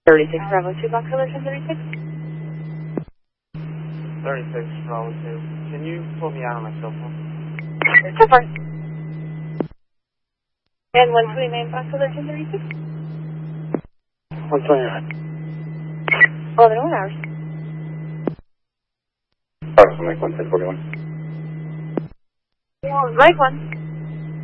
36 Bravo 2, Box Collision 36. 36 Bravo 2. Can you pull me out on my cell phone? So far. And 129 Box Collision 36. 129. 11 hours. Approximately 141. Right one.